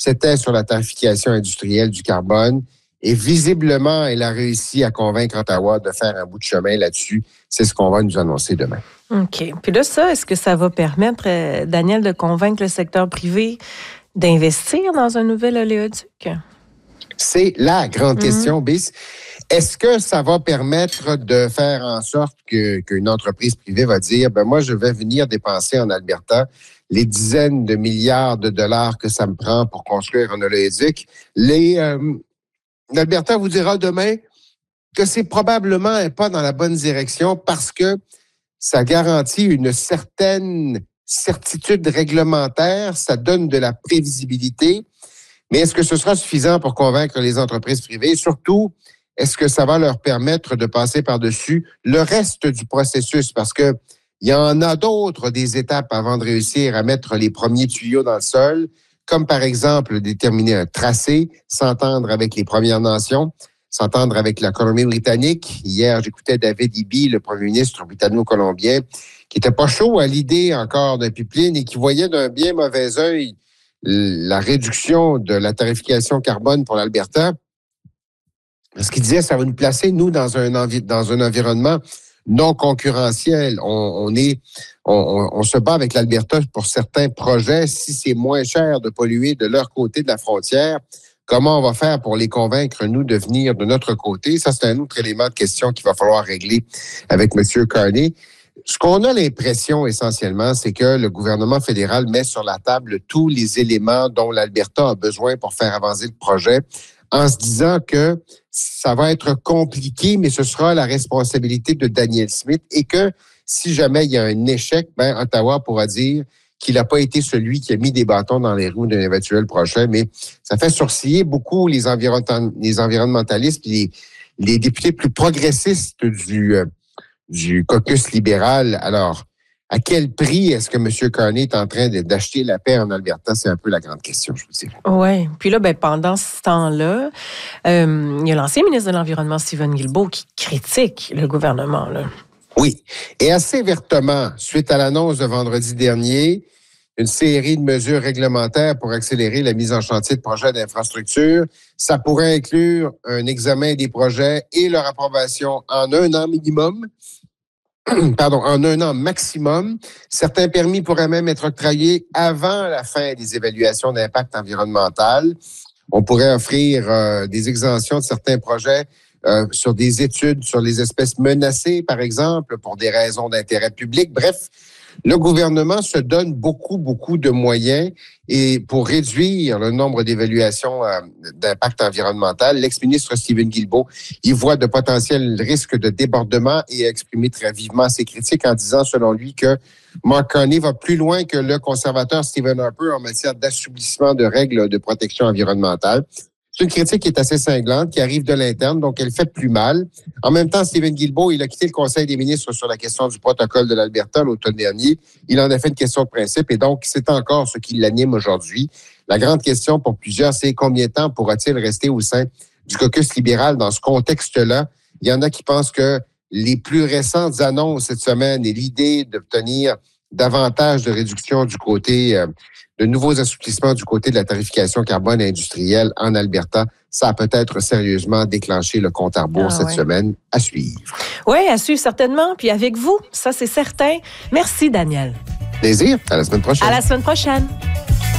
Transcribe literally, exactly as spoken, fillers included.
c'était sur la tarification industrielle du carbone. Et visiblement, elle a réussi à convaincre Ottawa de faire un bout de chemin là-dessus. C'est ce qu'on va nous annoncer demain. OK. Puis là, ça, est-ce que ça va permettre, euh, Daniel, de convaincre le secteur privé d'investir dans un nouvel oléoduc? C'est la grande Mm-hmm. question, Bis. Est-ce que ça va permettre de faire en sorte que, qu'une entreprise privée va dire, ben moi, je vais venir dépenser en Alberta les dizaines de milliards de dollars que ça me prend pour construire un oléoduc? Les... Euh, L'Alberta vous dira demain que c'est probablement pas dans la bonne direction parce que ça garantit une certaine certitude réglementaire, ça donne de la prévisibilité, mais est-ce que ce sera suffisant pour convaincre les entreprises privées? Surtout, est-ce que ça va leur permettre de passer par-dessus le reste du processus? Parce que il y en a d'autres des étapes avant de réussir à mettre les premiers tuyaux dans le sol, comme par exemple déterminer un tracé, s'entendre avec les Premières Nations, s'entendre avec la Colombie-Britannique. Hier, j'écoutais David Eby, le premier ministre britanno-colombien, qui était pas chaud à l'idée encore d'un pipeline et qui voyait d'un bien mauvais œil la réduction de la tarification carbone pour l'Alberta. Ce qu'il disait, ça va nous placer, nous, dans un, envi- dans un environnement non concurrentiel. On, on est, on, on, on se bat avec l'Alberta pour certains projets. Si c'est moins cher de polluer de leur côté de la frontière, comment on va faire pour les convaincre, nous, de venir de notre côté? Ça, c'est un autre élément de question qu'il va falloir régler avec M. Carney. Ce qu'on a l'impression, essentiellement, c'est que le gouvernement fédéral met sur la table tous les éléments dont l'Alberta a besoin pour faire avancer le projet, en se disant que ça va être compliqué, mais ce sera la responsabilité de Danielle Smith et que si jamais il y a un échec, ben Ottawa pourra dire qu'il n'a pas été celui qui a mis des bâtons dans les roues d'un éventuel projet, mais ça fait sourciller beaucoup les, environ- les environnementalistes et les, les députés plus progressistes du, euh, du caucus libéral. Alors, à quel prix est-ce que M. Carney est en train de, d'acheter la paix en Alberta? C'est un peu la grande question, je vous dirais. Oui. Puis là, ben, pendant ce temps-là, euh, il y a l'ancien ministre de l'Environnement, Stephen Guilbeault, qui critique le gouvernement, là. Oui. Et assez vertement, suite à l'annonce de vendredi dernier, une série de mesures réglementaires pour accélérer la mise en chantier de projets d'infrastructure. Ça pourrait inclure un examen des projets et leur approbation en un an minimum. Pardon, en un an maximum. Certains permis pourraient même être octroyés avant la fin des évaluations d'impact environnemental. On pourrait offrir euh, des exemptions de certains projets euh, sur des études sur les espèces menacées, par exemple, pour des raisons d'intérêt public. Bref, le gouvernement se donne beaucoup, beaucoup de moyens et pour réduire le nombre d'évaluations euh, d'impact environnemental, l'ex-ministre Stephen Guilbeault y voit de potentiels risques de débordement et a exprimé très vivement ses critiques en disant, selon lui, que Mark Carney va plus loin que le conservateur Stephen Harper en matière d'assouplissement de règles de protection environnementale. C'est une critique qui est assez cinglante, qui arrive de l'interne, donc elle fait plus mal. En même temps, Stephen Guilbeault, il a quitté le Conseil des ministres sur la question du protocole de l'Alberta l'automne dernier. Il en a fait une question de principe et donc c'est encore ce qui l'anime aujourd'hui. La grande question pour plusieurs, c'est combien de temps pourra-t-il rester au sein du caucus libéral dans ce contexte-là? Il y en a qui pensent que les plus récentes annonces cette semaine et l'idée d'obtenir davantage de réduction du côté, euh, de nouveaux assouplissements du côté de la tarification carbone industrielle en Alberta, ça a peut-être sérieusement déclenché le compte à rebours ah, cette ouais. semaine. À suivre. Oui, à suivre certainement. Puis avec vous, ça c'est certain. Merci, Daniel. Plaisir. À la semaine prochaine. À la semaine prochaine.